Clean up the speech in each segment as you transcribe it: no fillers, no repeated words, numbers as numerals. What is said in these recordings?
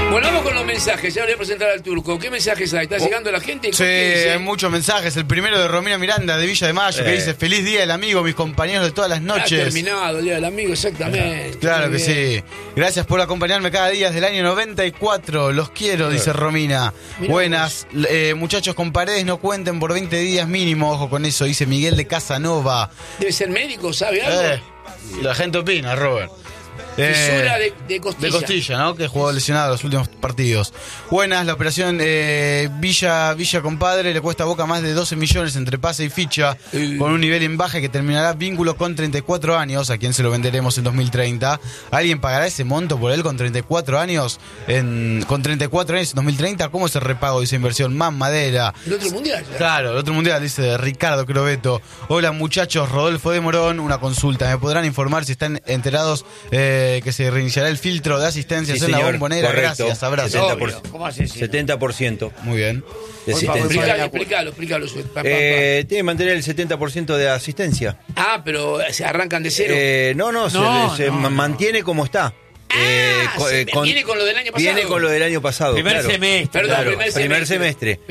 Bueno, vamos con los mensajes. Ya voy a presentar al Turco. ¿Qué mensajes hay? ¿Está llegando la gente? Sí, hay muchos mensajes. El primero de Romina Miranda, de Villa de Mayo, que dice: feliz día del amigo, mis compañeros de todas las noches. Ha terminado el día del amigo, exactamente. Claro que sí. Gracias por acompañarme cada día desde el año 94. Los quiero, dice Romina. Mirá Buenas. Muchachos con paredes no cuenten por 20 días mínimo. Ojo con eso, dice Miguel de Casanova. Debe ser médico, ¿sabe algo? La gente opina, Robert. Fisura de costilla. De costilla, ¿no? Que jugó lesionado los últimos partidos. Buenas, la operación Villa Compadre le cuesta a Boca más de 12 millones entre pase y ficha, con un nivel en baja que terminará vínculo con 34 años. ¿A quién se lo venderemos en 2030? ¿Alguien pagará ese monto por él con 34 años? Con 34 años en 2030, ¿cómo es el repago de esa inversión? Más madera. El otro mundial. Ya. Claro, el otro mundial, dice Ricardo Crobeto. Hola muchachos, Rodolfo de Morón, una consulta. ¿Me podrán informar si están enterados que se reiniciará el filtro de asistencias en la Bombonera? Correcto. Gracias, abrazo. 70%. ¿Cómo haces? 70%. Muy bien. De asistencia. Explícalo. Tiene que mantener el 70% de asistencia. Ah, pero se arrancan de cero. Se mantiene como está. Viene con lo del año pasado. Viene con lo del año pasado. Primer semestre. Perdón, Claro, primer semestre.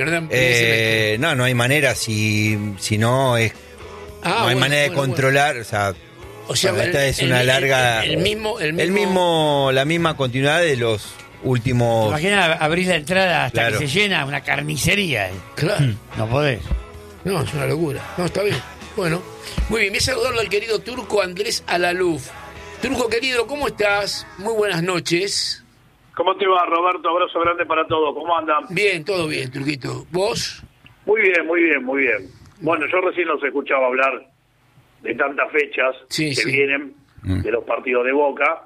No hay manera, si no es. No hay manera de controlar. O sea, esta es una larga. El mismo. La misma continuidad de los últimos. Imagina abrir la entrada hasta Claro. que se llena, una carnicería. Claro. No podés. No, es una locura. No, está bien. Bueno, muy bien. Voy a saludarlo al querido Turco Andrés Alaluf. Turco querido, ¿cómo estás? Muy buenas noches. ¿Cómo te va, Roberto? Abrazo grande para todos. ¿Cómo andan? Bien, todo bien, Turquito. ¿Vos? Muy bien. Bueno, yo recién los escuchaba hablar de tantas fechas que vienen, de los partidos de Boca,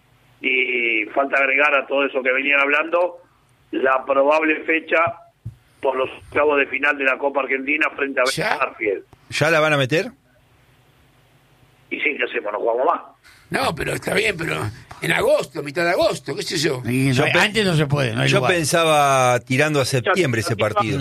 y falta agregar a todo eso que venían hablando la probable fecha por los octavos de final de la Copa Argentina frente a Banfield. ¿Ya la van a meter? Y sí, ¿qué hacemos? ¿No jugamos más? No, pero está bien, pero en agosto, mitad de agosto, qué sé yo. Antes no se puede, no hay Yo lugar. pensaba tirando a septiembre ese partido.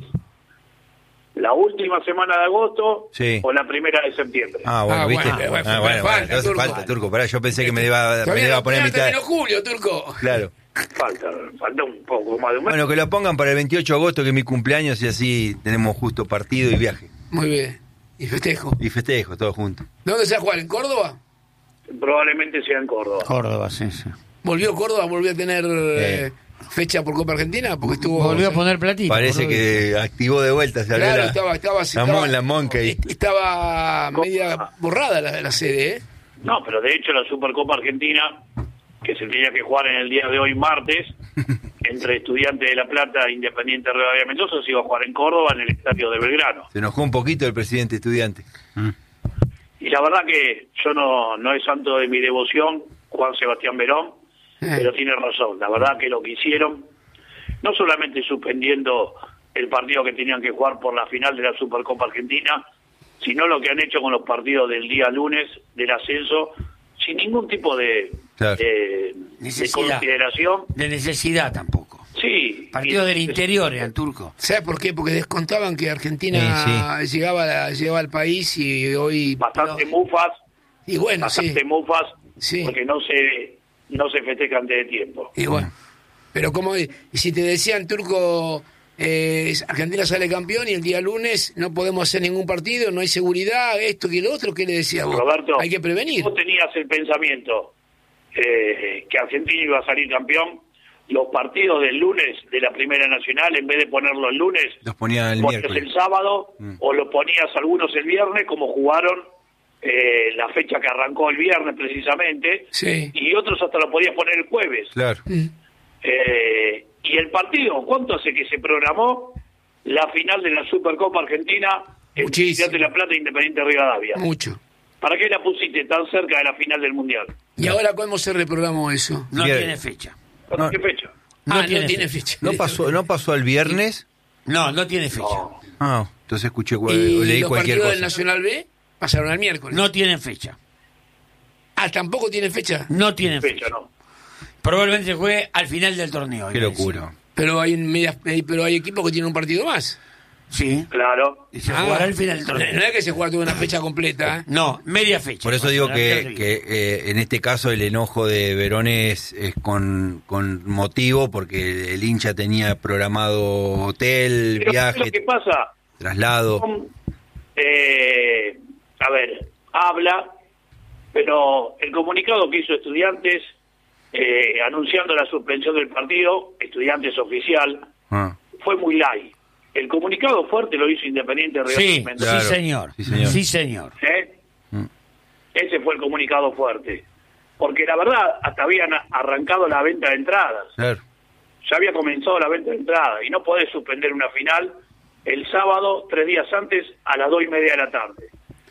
¿La última semana de agosto Sí. o la primera de septiembre? Bueno, ¿viste? Falta, Entonces Turco. falta, Turco. Pará, yo pensé que me iba a poner a mitad. Terminó julio, Turco. Claro. Falta un poco más de un mes. Bueno, que lo pongan para el 28 de agosto, que es mi cumpleaños, y así tenemos justo partido y viaje. Muy bien. Y festejo. Y festejo, todos juntos. ¿Dónde se va a jugar? ¿En Córdoba? Probablemente sea en Córdoba. Córdoba, sí. ¿Volvió Córdoba? ¿Volvió a tener fecha por Copa Argentina? Porque estuvo. Volvió a poner platito. Parece que activó de vuelta. Se Claro, estaba la Monkey. Estaba media borrada la sede, ¿eh? No, pero de hecho la Supercopa Argentina, que se tenía que jugar en el día de hoy, martes, entre Estudiantes de La Plata e Independiente Rivadavia Mendoza, se iba a jugar en Córdoba, en el estadio de Belgrano. Se enojó un poquito el presidente estudiante. Y la verdad que yo no es santo de mi devoción, Juan Sebastián Verón, pero tiene razón. La verdad que lo que hicieron, no solamente suspendiendo el partido que tenían que jugar por la final de la Supercopa Argentina, sino lo que han hecho con los partidos del día lunes del ascenso, sin ningún tipo de consideración. De necesidad tampoco. Sí. Partido del interior eran Turco. ¿Sabes por qué? Porque descontaban que Argentina llegaba al país y hoy... Bastante mufas. Y bueno, mufas, sí. Porque no se festeja antes de tiempo. Y bueno, pero como y si te decían, Turco, Argentina sale campeón y el día lunes no podemos hacer ningún partido, no hay seguridad, esto y lo otro, ¿qué le decías vos? Roberto, hay que prevenir. Vos tenías el pensamiento que Argentina iba a salir campeón, los partidos del lunes de la Primera Nacional, en vez de ponerlos el lunes, los ponían el ponías miércoles. el sábado, o lo ponías algunos el viernes, como jugaron la fecha que arrancó el viernes precisamente, y otros hasta lo podías poner el jueves. Claro. Y el partido, ¿cuánto hace que se programó la final de la Supercopa Argentina en Ciudad de La Plata e Independiente Rivadavia? Mucho. ¿Para qué la pusiste tan cerca de la final del Mundial? ¿Y ahora cómo se reprogramó eso? No tiene fecha. ¿Con qué fecha? No tiene fecha. ¿No pasó el viernes? No tiene fecha. Entonces escuché o ¿Y leí los cualquier partidos cosa. del Nacional B pasaron al miércoles? No tienen fecha. ¿Tampoco tienen fecha? No tienen fecha. No. Probablemente se juegue al final del torneo. Qué locura. Pero hay equipos que tienen un partido más. Sí. Claro. Y se jugará al final del torneo. No es que se juega toda una fecha completa, ¿eh? No, media fecha. Por eso digo que en este caso el enojo de Verón es con motivo, porque el hincha tenía programado hotel, Pero viaje, lo que pasa, traslado. A ver, habla, pero el comunicado que hizo Estudiantes anunciando la suspensión del partido, Estudiantes oficial, fue muy light. El comunicado fuerte lo hizo Independiente Río Sí, Mendoza. sí, señor. Sí, señor. Ese fue el comunicado fuerte. Porque la verdad, hasta habían arrancado la venta de entradas. Claro. Ya había comenzado la venta de entradas y no podés suspender una final el sábado, 3 días antes, a las 2:30 de la tarde.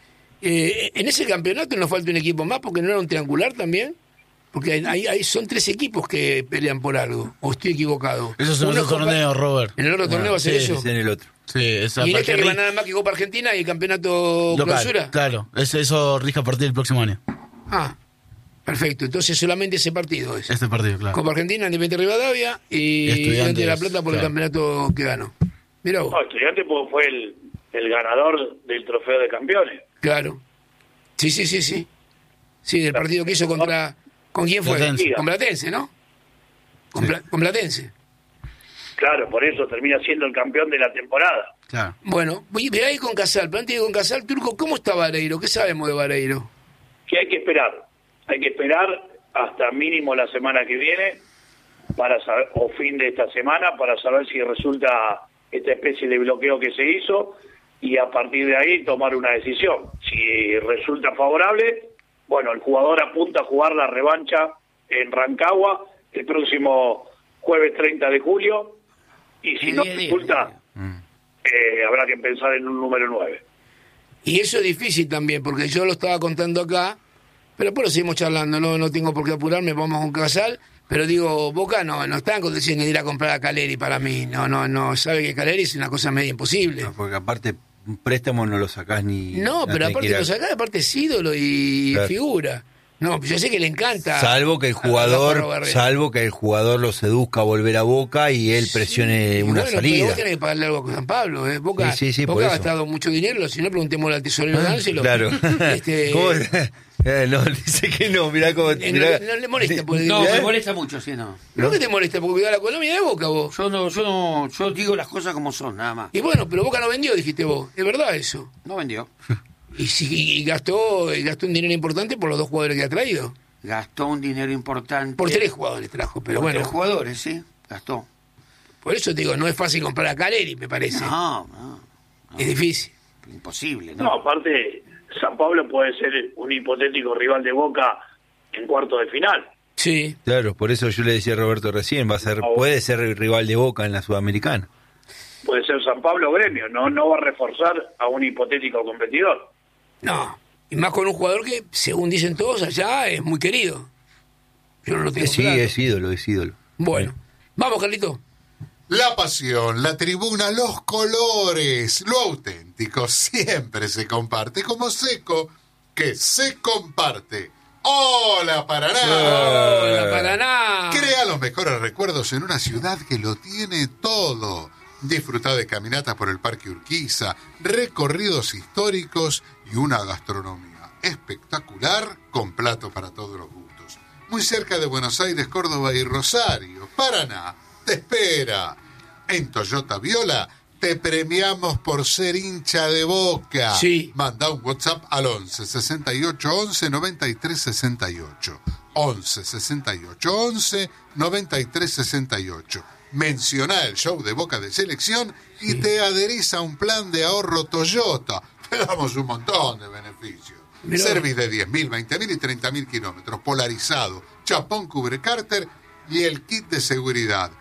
En ese campeonato nos falta un equipo más, porque no era un triangular también. Porque ahí son 3 equipos que pelean por algo. ¿O estoy equivocado? Esos son los torneos, Robert. ¿En el otro torneo va a ser eso? Es en el otro. Sí, esa ¿Y en este parte que va nada más que Copa Argentina y el campeonato local, clausura? claro, eso rige a partir del próximo año. Ah, perfecto. Entonces solamente ese partido es. Este partido, claro. Copa Argentina, Independiente Rivadavia y Estudiantes de La Plata por el campeonato que ganó. Mirá vos. No, Estudiantes fue el ganador del trofeo de campeones. Claro. Sí. Sí, del partido que hizo contra... ¿Con quién fue? Platense. Con Platense, ¿no? Con Platense. Claro, por eso termina siendo el campeón de la temporada. Claro. Bueno, ve ahí con Casal, pero antes de con Casal, Turco, ¿cómo está Vareiro? ¿Qué sabemos de Vareiro? Que hay que esperar hasta mínimo la semana que viene para saber, o fin de esta semana, para saber si resulta esta especie de bloqueo que se hizo y a partir de ahí tomar una decisión. Si resulta favorable, bueno, el jugador apunta a jugar la revancha en Rancagua el próximo jueves 30 de julio y si no resulta, habrá que pensar en un número 9. Y eso es difícil también, porque yo lo estaba contando acá, pero después lo seguimos charlando, no tengo por qué apurarme, vamos con Casal, pero digo, Boca no está en condiciones de ir a comprar a Caleri para mí, no, sabe que Caleri es una cosa media imposible. No, porque aparte un préstamo no lo sacás ni... No, pero aparte lo sacás, aparte es ídolo y figura. No, yo sé que le encanta. Salvo que el jugador lo seduzca a volver a Boca y él presione una salida. Pero vos tenés que pagarle algo a San Pablo, ¿eh? Boca, sí, Boca ha gastado mucho dinero, si no preguntémosle al tesorero de Ángelo. Claro. No, dice que no, mirá cómo... No le molesta. No, me molesta mucho, sí, no. ¿No que te molesta? Porque cuidás la economía de Boca, vos. Yo digo las cosas como son, nada más. Y bueno, pero Boca no vendió, dijiste vos. ¿Es verdad eso? No vendió. Y gastó un dinero importante por los 2 jugadores que ha traído. Gastó un dinero importante. Por 3 jugadores trajo, pero bueno. 3 jugadores, sí, gastó. Por eso te digo, no es fácil comprar a Caleri, me parece. No. Es difícil. Imposible, ¿no? No, aparte, San Pablo puede ser un hipotético rival de Boca en cuarto de final. Sí. Claro, por eso yo le decía a Roberto recién, puede ser rival de Boca en la Sudamericana. Puede ser San Pablo o Gremio, no va a reforzar a un hipotético competidor. No, y más con un jugador que, según dicen todos allá, es muy querido. Yo no lo tengo Sí, claro. es ídolo. Bueno, vamos, Carlito. La pasión, la tribuna, los colores, lo auténtico siempre se comparte como Seco, que se comparte. ¡Hola, Paraná! ¡Hola, Paraná! Crea los mejores recuerdos en una ciudad que lo tiene todo. Disfruta de caminatas por el Parque Urquiza, recorridos históricos y una gastronomía espectacular con plato para todos los gustos. Muy cerca de Buenos Aires, Córdoba y Rosario, Paraná te espera. En Toyota Viola te premiamos por ser hincha de Boca. Sí. Manda un WhatsApp al 11 68 11 93 68. 11 68 11 93 68. Menciona el show de Boca de Selección y te adherís a un plan de ahorro Toyota. Te damos un montón de beneficios. Mirá. Service de 10.000, 20.000 y 30.000 kilómetros. Polarizado, chapón cubre cárter y el kit de seguridad.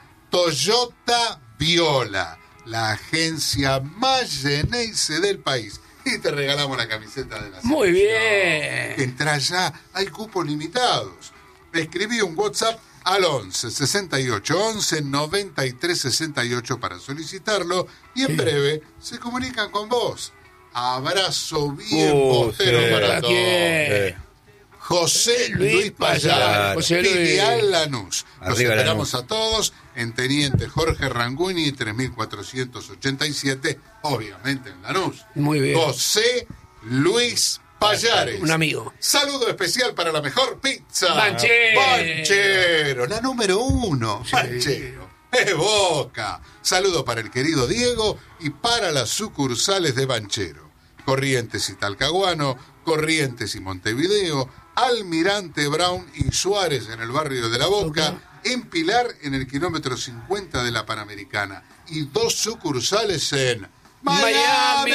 Toyota Viola, la agencia más Geneise del país. Y te regalamos la camiseta de la selección. Muy bien. Entrá ya, hay cupos limitados. Escribí un WhatsApp al 11 68 11 93 68 para solicitarlo y en breve se comunican con vos. Abrazo bien bostero sí. para todos. José Luis Pallares, filial Lanús. Los esperamos a todos en Teniente Jorge Ranguni, 3487, obviamente en Lanús. Muy bien. José Luis Pallares. Un amigo. Saludo especial para la mejor pizza. Banchero. La número 1. Sí. Banchero. Es Boca. Saludo para el querido Diego y para las sucursales de Banchero. Corrientes y Talcahuano, Corrientes y Montevideo, Almirante Brown y Suárez en el barrio de La Boca, en Pilar en el kilómetro 50 de la Panamericana y 2 sucursales en Miami.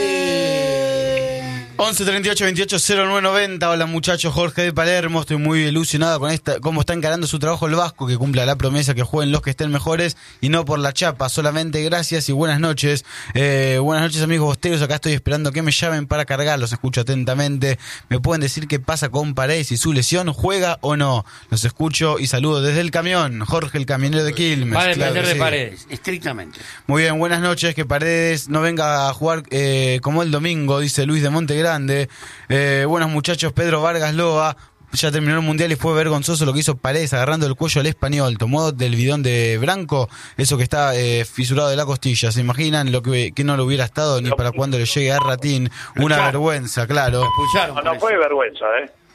11 38 28 09 90. Hola muchachos, Jorge de Palermo. Estoy muy ilusionado con cómo está encarando su trabajo el Vasco, que cumpla la promesa, que jueguen los que estén mejores y no por la chapa. Solamente gracias y buenas noches. Buenas noches, amigos bosteros. Acá estoy esperando que me llamen para cargar. Los escucho atentamente. ¿Me pueden decir qué pasa con Paredes y su lesión? ¿Juega o no? Los escucho y saludo desde el camión. Jorge, el camionero de Quilmes. Vale, claro de sí. Paredes, estrictamente. Muy bien, buenas noches. Que Paredes no venga a jugar como el domingo, dice Luis de Montegrande. Buenos muchachos, Pedro Vargas Loa. Ya terminó el mundial y fue vergonzoso lo que hizo Paredes agarrando el cuello al Español. Tomó del bidón de Branco, eso que está fisurado de la costilla. ¿Se imaginan lo que no lo hubiera estado ni para cuando le llegue a Ratín? Una vergüenza, claro. No fue vergüenza,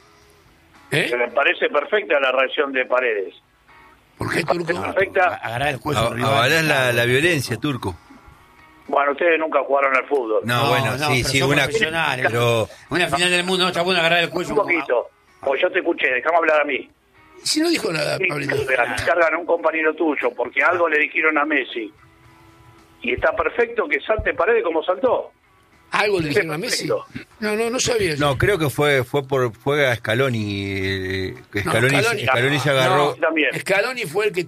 Se me parece perfecta la reacción de Paredes. ¿Por qué, Turco? Perfecta. Agarrar el cuello. Avalás la violencia, Turco. Bueno, ustedes nunca jugaron al fútbol. No, sí, una final del mundo no está bueno agarrar el cuello. Un poquito. Pues yo te escuché, déjame hablar a mí. Si no dijo nada, Pablito. Cargan a un compañero tuyo porque algo le dijeron a Messi. Y está perfecto que salte Paredes como saltó. ¿Algo le dijeron a Messi? No sabía. No, creo que fue a Scaloni. Scaloni se agarró. Scaloni fue el que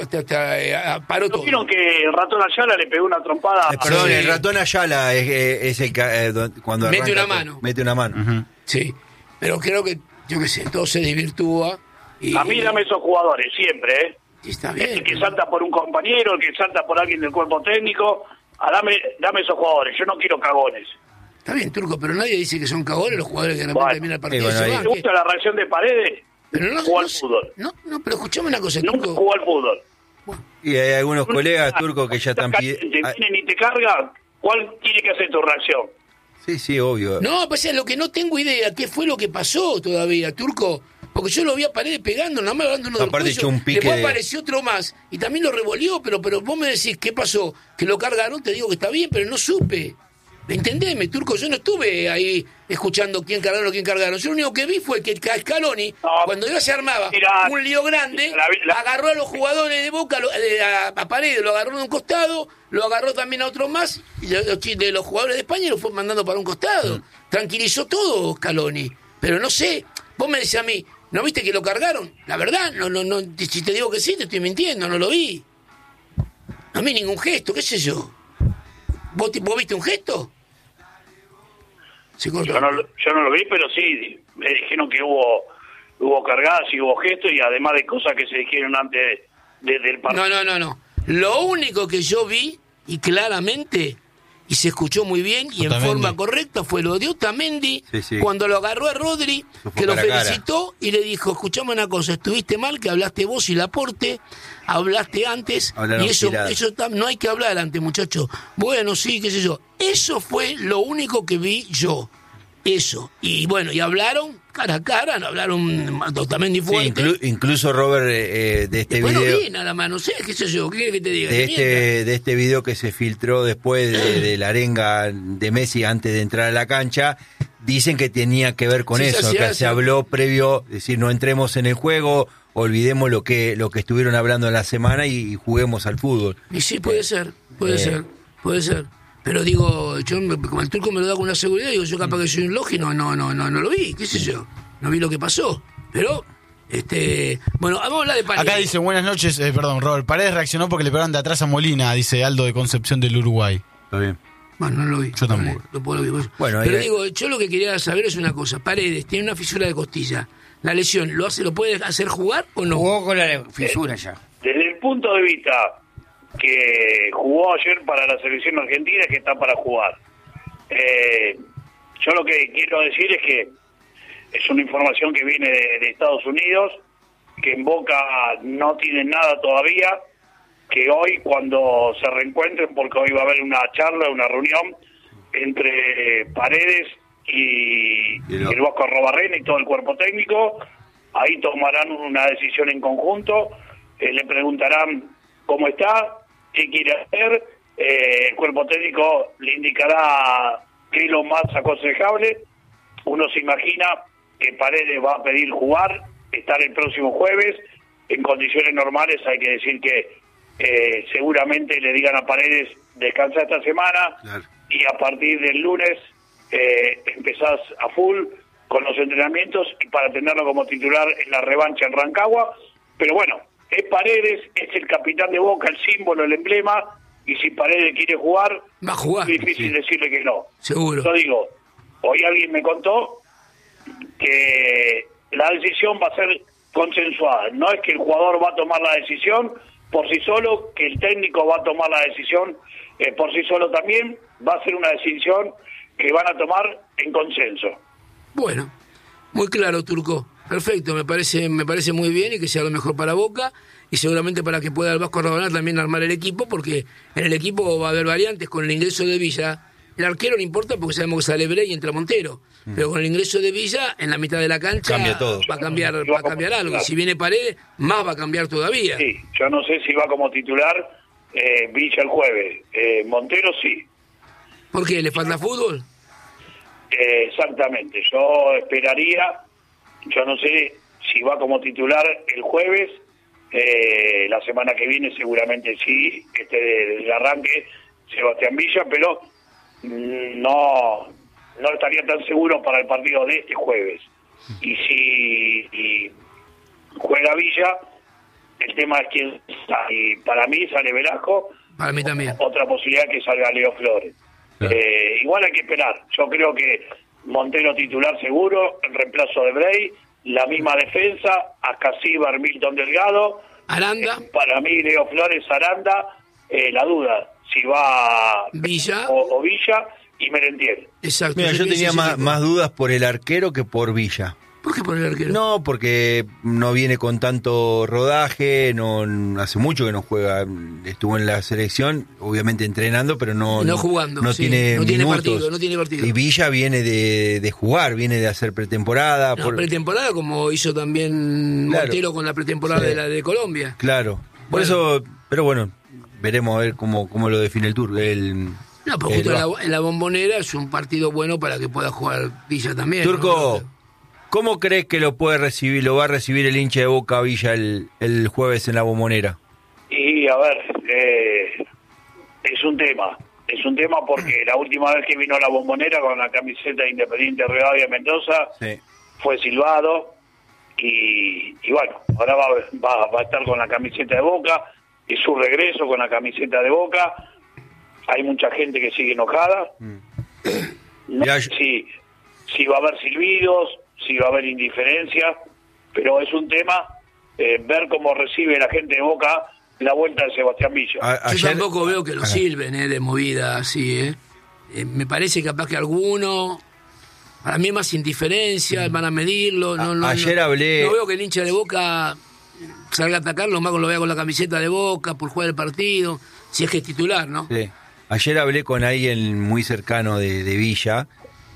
paró todo. ¿Vieron que el ratón Ayala le pegó una trompada? Perdón, el ratón Ayala es el que cuando mete una mano. Mete una mano. Uh-huh. Sí, pero creo que, yo qué sé, todo se desvirtúa. A mí dame esos jugadores, siempre, Está bien. El que salta por un compañero, el que salta por alguien del cuerpo técnico. Dame esos jugadores, yo no quiero cagones. Está bien, Turco, pero nadie dice que son cagones los jugadores que de repente terminan el partido. ¿Te gusta la reacción de Paredes? Pero no jugó al fútbol. No, pero escuchame una cosa, Turco. Nunca jugó al fútbol. Bueno. Y hay algunos colegas turcos que ya están pidiendo. Te vienen y te cargan, ¿cuál tiene que ser tu reacción? Sí, obvio. No, pues es lo que no tengo idea, ¿qué fue lo que pasó todavía, Turco? Porque yo lo vi a Paredes pegando, nada más dando uno del cuello. Después apareció otro más y también lo revolvió, pero vos me decís, ¿qué pasó? Que lo cargaron, te digo que está bien, pero no supe. ¿Entendeme, Turco? Yo no estuve ahí escuchando quién cargaron o quién cargaron. Yo lo único que vi fue que Scaloni, cuando ya se armaba un lío grande, agarró a los jugadores de Boca, a Paredes, lo agarró de un costado, lo agarró también a otros más, y de los jugadores de España lo fue mandando para un costado. Tranquilizó todo Scaloni. Pero no sé, vos me decís a mí, ¿no viste que lo cargaron? La verdad, no, si te digo que sí, te estoy mintiendo, no lo vi. No vi ningún gesto, qué sé yo. ¿Vos viste un gesto? Yo no lo vi, pero sí, me dijeron que hubo cargadas y hubo gestos y además de cosas que se dijeron antes del partido. No. Lo único que yo vi, y claramente, y se escuchó muy bien y en forma correcta, fue lo de Otamendi, cuando lo agarró a Rodri, que lo felicitó y le dijo, escuchame una cosa, estuviste mal, que hablaste vos y Laporte, hablaste antes, y eso no hay que hablar antes, muchachos. Bueno, sí, qué sé yo. Eso fue lo único que vi yo. Eso. Y bueno, y hablaron cara a cara, no hablaron Otamendi fuerte. Sí, incluso Robert de este video. No vi nada más, no sé, qué sé yo, ¿qué quieres que te diga? De este video que se filtró después de la arenga de Messi antes de entrar a la cancha, dicen que tenía que ver con eso, que se habló previo, es decir, no entremos en el juego, olvidemos lo que estuvieron hablando en la semana y juguemos al fútbol. Y sí, puede ser. Pero digo, yo como el Turco me lo da con una seguridad, digo, yo capaz que soy un logi, no lo vi, qué sé yo, no vi lo que pasó, pero bueno, vamos a hablar de Paredes. Acá dice, buenas noches, Robert, Paredes reaccionó porque le pegaron de atrás a Molina, dice Aldo de Concepción del Uruguay. Está bien. Bueno, no lo vi. Yo tampoco. No lo vi. Bueno, pero digo, yo lo que quería saber es una cosa, Paredes tiene una fisura de costilla, la lesión, ¿lo puede hacer jugar o no? Jugó con la fisura ya. Desde el punto de vista que jugó ayer para la selección argentina, que está para jugar. Yo lo que quiero decir es que es una información que viene de Estados Unidos, que en Boca no tienen nada todavía, que hoy cuando se reencuentren, porque hoy va a haber una charla, una reunión entre Paredes y el Vasco Arrobarrena y todo el cuerpo técnico, ahí tomarán una decisión en conjunto, le preguntarán cómo está, qué quiere hacer, el cuerpo técnico le indicará qué es lo más aconsejable. Uno se imagina que Paredes va a pedir jugar, estar el próximo jueves. En condiciones normales hay que decir que seguramente le digan a Paredes descansa esta semana, claro, y a partir del lunes empezás a full con los entrenamientos y para tenerlo como titular en la revancha en Rancagua. Pero bueno, es Paredes, es el capitán de Boca, el símbolo, el emblema, y si Paredes quiere jugar, va a jugar. Es difícil decirle que no. Seguro. Yo digo, hoy alguien me contó que la decisión va a ser consensuada. No es que el jugador va a tomar la decisión por sí solo, que el técnico va a tomar la decisión por sí solo también. Va a ser una decisión que van a tomar en consenso. Bueno, muy claro, Turco. Perfecto, me parece muy bien y que sea lo mejor para Boca y seguramente para que pueda el Vasco Arrobarrena también armar el equipo, porque en el equipo va a haber variantes con el ingreso de Villa. El arquero no importa porque sabemos que sale Brey y entra Montero, pero con el ingreso de Villa en la mitad de la cancha cambia todo. va a cambiar algo. Y si viene Paredes, más va a cambiar todavía. Sí, yo no sé si va como titular Villa el jueves. Montero sí. ¿Por qué? ¿Le falta fútbol? Exactamente. Yo esperaría, yo no sé si va como titular el jueves. La semana que viene seguramente sí, desde el arranque Sebastián Villa, pero no estaría tan seguro para el partido de este jueves. Y si juega Villa, el tema es quién está. Y para mí sale Velasco. Para mí también. Otra posibilidad que salga Leo Flores. Igual hay que esperar. Yo creo que Montero titular seguro, el reemplazo de Brey, la misma defensa, Ascasíbar, Milton Delgado. Aranda. Para mí Leo Flores, Aranda, la duda, si va Villa o Villa y Merentiel. Exacto. Mira, yo tenía más dudas por el arquero que por Villa. ¿Por qué por el arquero? No, porque no viene con tanto rodaje, no hace mucho que no juega, estuvo en la selección, obviamente entrenando, pero no jugando, no sí, tiene partido, no tiene partido. Y Villa viene de jugar, viene de hacer pretemporada. Pretemporada como hizo también Montero con la pretemporada de la de Colombia. Claro, por eso, pero bueno, veremos a ver cómo lo define el tour. No, pero justo en la Bombonera es un partido bueno para que pueda jugar Villa también. Turco, ¿cómo crees que lo va a recibir el hincha de Boca Villa el jueves en la Bombonera? Y a ver, es un tema porque la última vez que vino a la Bombonera con la camiseta de Independiente Rivadavia Mendoza fue silbado y bueno, ahora va a estar con la camiseta de Boca, es su regreso con la camiseta de Boca. Hay mucha gente que sigue enojada. No sé si va a haber silbidos, si va a haber indiferencia, pero es un tema ver cómo recibe la gente de Boca la vuelta de Sebastián Villa. Yo tampoco veo que lo silben de movida así. Me parece capaz que alguno, para mí es más indiferencia, van a medirlo. Ayer hablé. No veo que el hincha de Boca salga a atacarlo, más lo vea con la camiseta de Boca por jugar el partido, si es que es titular, ¿no? Sí. Ayer hablé con alguien muy cercano de Villa,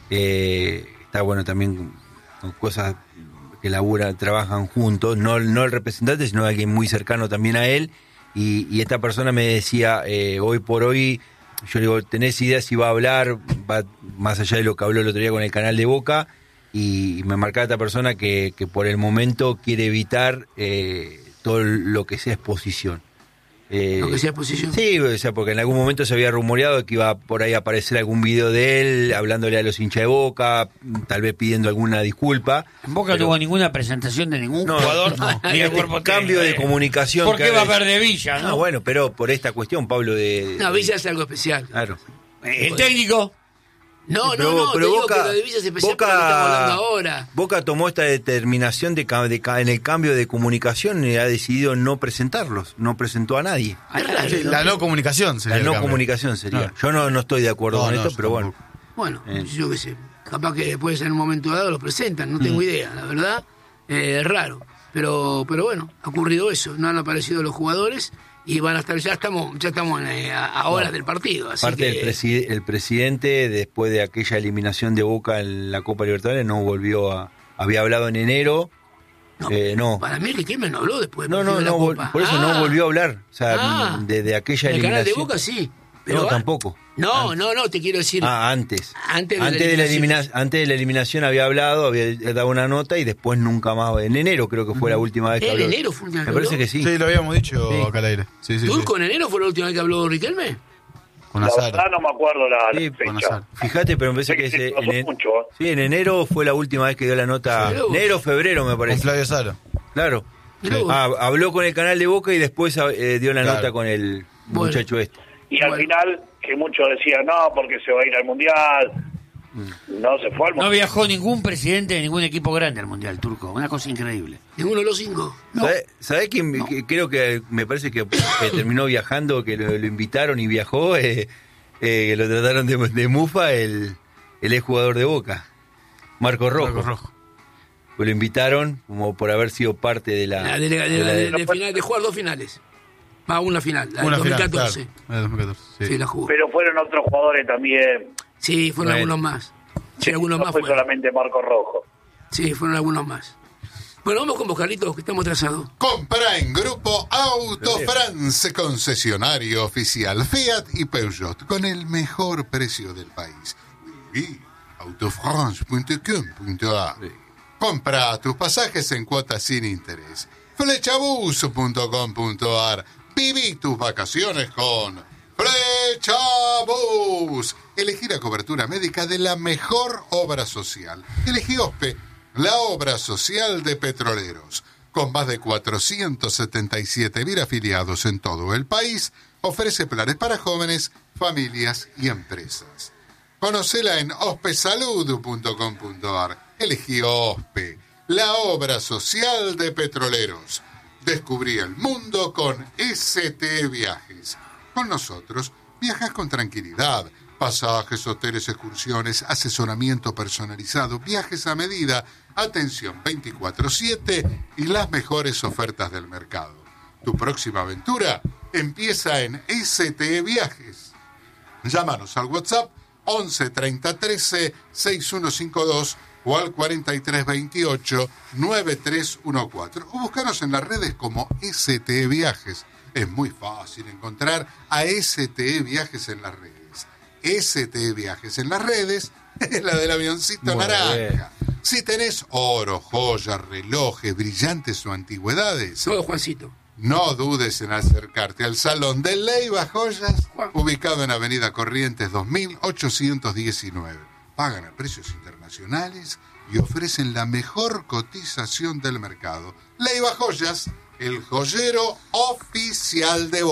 está bueno también con cosas que trabajan juntos, no el representante, sino alguien muy cercano también a él, y esta persona me decía, hoy por hoy, yo le digo, ¿tenés idea si va a hablar? Va más allá de lo que habló el otro día con el canal de Boca, y me marcaba esta persona que por el momento quiere evitar todo lo que sea exposición. ¿Lo que sea exposición? Sí, o sea, porque en algún momento se había rumoreado que iba por ahí a aparecer algún video de él hablándole a los hinchas de Boca, tal vez pidiendo alguna disculpa. En Boca no tuvo ninguna presentación de ningún jugador, ni de cuerpo cambio de comunicación. ¿Por qué va a haber de Villa, no? Bueno, pero por esta cuestión, Pablo, No, Villa es algo especial. Claro. ¿El técnico? No, pero Boca, de Villa es especial por lo que estamos hablando ahora. Boca tomó esta determinación en el cambio de comunicación y ha decidido no presentarlos, no presentó a nadie. La no comunicación sería. La no comunicación sería. Yo no estoy de acuerdo con esto, pero bueno. Bueno, yo qué sé. capaz que después en un momento dado lo presentan, no tengo idea, la verdad, es raro. Pero bueno, ha ocurrido eso, no han aparecido los jugadores y van a estar, ya estamos a horas del partido. Así aparte que... el presidente, después de aquella eliminación de Boca en la Copa Libertadores, no volvió había hablado en enero. No. Para mí Riquelme no habló después. No, por eso no volvió a hablar. O sea, desde aquella eliminación. El canal de Boca sí. Pero no, tampoco. No, te quiero decir. Antes de la eliminación había hablado, había dado una nota y después nunca más. En enero creo que fue la última vez que habló. ¿En enero fue la última vez que habló? Me parece que sí. Sí, lo habíamos dicho acá al aire. Sí, ¿Turco en enero fue la última vez que habló Riquelme? Con Azar. La verdad no me acuerdo la fecha. Fíjate, pero me parece que en enero fue la última vez que dio la nota. Enero, febrero me parece. Con Flavio Saro. Claro. Habló con el canal de Boca y después dio la nota con el muchacho este. Y al final, que muchos decían, no, porque se va a ir al Mundial. No se fue al Mundial. No viajó ningún presidente de ningún equipo grande al Mundial, Turco. Una cosa increíble. Ninguno de los 5. No. ¿Sabés quién? No. Creo que me parece que terminó viajando, que lo invitaron y viajó, que lo trataron de mufa, el exjugador de Boca, Marco Rojo. Pues lo invitaron como por haber sido parte de la... de jugar 2 finales. Una final, la del 2014. Claro, 2014, sí, la jugó. Pero fueron otros jugadores también. Sí, fueron algunos más. Sí, algunos no más fue solamente Marco Rojo. Sí, fueron algunos más. Bueno, vamos con vos, Carlitos, que estamos atrasados. Compra en Grupo Auto France, concesionario oficial Fiat y Peugeot, con el mejor precio del país. Autofrance.com.ar. Compra tus pasajes en cuotas sin interés. Flechabus.com.ar. Viví tus vacaciones con Flechabus. Elegí la cobertura médica de la mejor obra social. Elegí OSPE, la obra social de Petroleros. Con más de 477.000 afiliados en todo el país, ofrece planes para jóvenes, familias y empresas. Conocela en ospesalud.com.ar. Elegí OSPE, la obra social de Petroleros. Descubrí el mundo con ST Viajes. Con nosotros viajas con tranquilidad. Pasajes, hoteles, excursiones, asesoramiento personalizado, viajes a medida, atención 24/7 y las mejores ofertas del mercado. Tu próxima aventura empieza en ST Viajes. Llámanos al WhatsApp 11 30 13 6152 o al 4328 9314 o búscanos en las redes como STE Viajes. Es muy fácil encontrar a STE Viajes en las redes. STE Viajes en las redes es la del avioncito naranja. Si tenés oro, joyas, relojes, brillantes o antigüedades, todo, Juancito, no dudes en acercarte al Salón de Leiva Joyas, ubicado en Avenida Corrientes 2819. Pagan a precios internacionales y ofrecen la mejor cotización del mercado. Leiva Joyas, el joyero oficial de